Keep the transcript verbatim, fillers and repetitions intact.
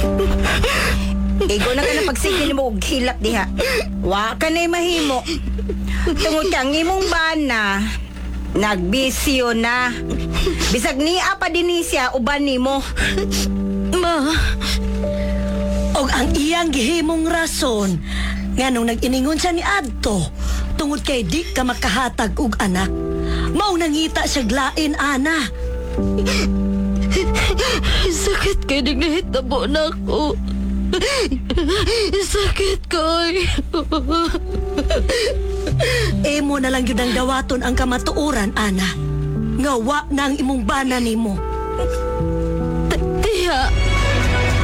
Igo na ka na pagsigil mo og hilak diha. Wa ka na'y mahimo. Tungod kang imong bana, nagbisyo na. Bisag niya pa din siya, uban nimo. Ma, og ang iyang gihimong rason nga nung nag-iningon siya ni Adto tungod kay di ka makahatag og anak, mao nangita siya glain, ana. Sakit kay di nahitabo na ako. Sakit kay. Emo na lang yun ang dawaton ang kamatuoran, ana. Nga wa na ang imong bana nimo. Tiya,